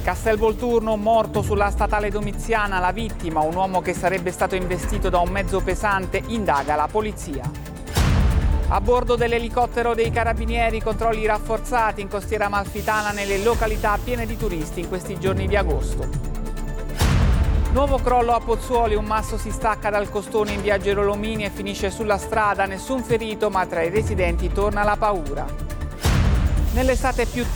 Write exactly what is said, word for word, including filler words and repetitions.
Castelvolturno, morto sulla statale Domiziana, la vittima, un uomo che sarebbe stato investito da un mezzo pesante, indaga la polizia. A bordo dell'elicottero dei carabinieri, controlli rafforzati in costiera amalfitana nelle località piene di turisti in questi giorni di agosto. Nuovo crollo a Pozzuoli, un masso si stacca dal costone in via Gerolomini e finisce sulla strada, nessun ferito ma tra i residenti torna la paura. Nell'estate più